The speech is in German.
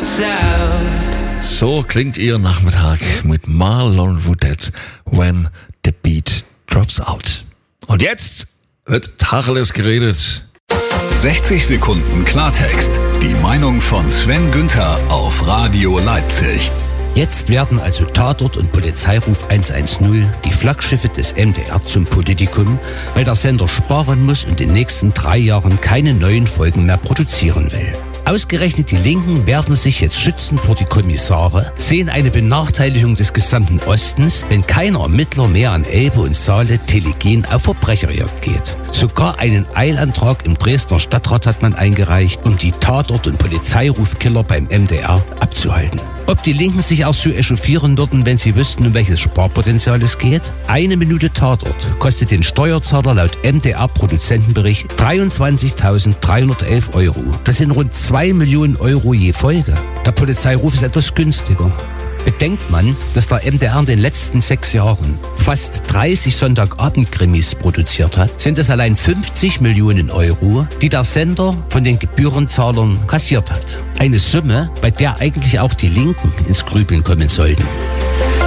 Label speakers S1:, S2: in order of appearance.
S1: out.
S2: So klingt ihr Nachmittag mit Marlon Woodhead, When the Beat Drops Out. Und jetzt wird Tacheles geredet.
S3: 60 Sekunden Klartext. Die Meinung von Sven Günther auf Radio Leipzig.
S4: Jetzt werden also Tatort und Polizeiruf 110, die Flaggschiffe des MDR, zum Politikum, weil der Sender sparen muss und in den nächsten 3 Jahren keine neuen Folgen mehr produzieren will. Ausgerechnet die Linken werfen sich jetzt schützend vor die Kommissare, sehen eine Benachteiligung des gesamten Ostens, wenn kein Ermittler mehr an Elbe und Saale telegen auf Verbrecherjagd geht. Sogar einen Eilantrag im Dresdner Stadtrat hat man eingereicht, um die Tatort- und Polizeirufkiller beim MDR abzuhalten. Ob die Linken sich auch so echauffieren würden, wenn sie wüssten, um welches Sparpotenzial es geht? 1 Minute Tatort kostet den Steuerzahler laut MDR-Produzentenbericht 23.311 €. Das sind rund 2 Millionen € je Folge. Der Polizeiruf ist etwas günstiger. Bedenkt man, dass der MDR in den letzten 6 Jahren fast 30 Sonntagabend-Krimis produziert hat, sind es allein 50 Millionen €, die der Sender von den Gebührenzahlern kassiert hat. Eine Summe, bei der eigentlich auch die Linken ins Grübeln kommen sollten.